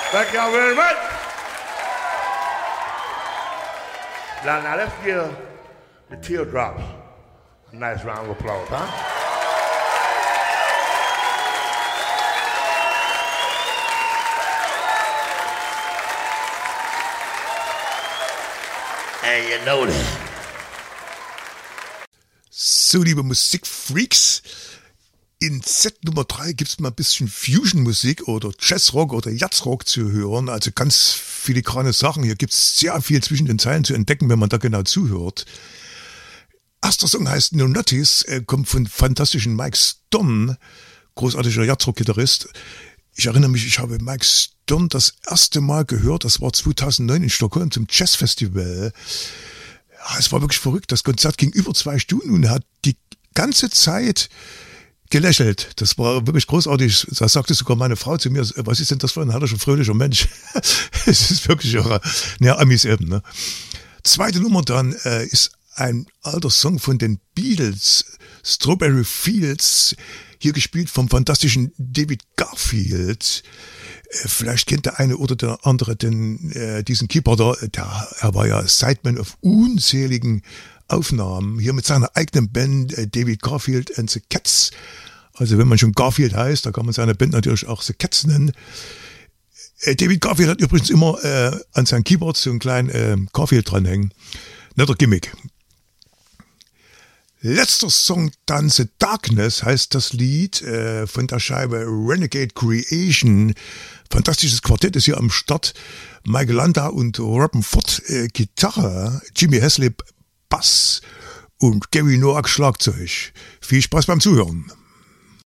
Thank you very much. Now let's give the Teardrops a nice round of applause, huh? And you know that. So, liebe Musikfreaks, in Set Nummer 3 gibt's mal ein bisschen Fusion-Musik oder Jazzrock oder Jazzrock zu hören. Also ganz filigrane Sachen. Hier gibt's sehr viel zwischen den Zeilen zu entdecken, wenn man da genau zuhört. Erster Song heißt No Notice, kommt von fantastischen Mike Stern, großartiger Jazzrock-Gitarrist. Ich erinnere mich, ich habe Mike Stern das erste Mal gehört, das war 2009 in Stockholm zum Jazzfestival. Ja, es war wirklich verrückt. Das Konzert ging über 2 Stunden und er hat die ganze Zeit gelächelt. Das war wirklich großartig. Da sagte sogar meine Frau zu mir, was ist denn das für ein herrlicher, fröhlicher Mensch? Es ist wirklich irre. Ja, Amis eben. Ne? Zweite Nummer dann ist ein alter Song von den Beatles, Strawberry Fields, hier gespielt vom fantastischen David Garfield. Vielleicht kennt der eine oder der andere diesen Keyboarder, er war ja Sideman auf unzähligen Aufnahmen, hier mit seiner eigenen Band David Garfield and the Cats. Also wenn man schon Garfield heißt, da kann man seine Band natürlich auch The Cats nennen. David Garfield hat übrigens immer an seinem Keyboard so einen kleinen Garfield dranhängen. Netter Gimmick. Letzter Song dann The Darkness heißt das Lied von der Scheibe Renegade Creation. Fantastisches Quartett ist hier am Start. Michael Landau und Robin Ford Gitarre, Jimmy Haslip Bass und Gary Noack Schlagzeug. Viel Spaß beim Zuhören.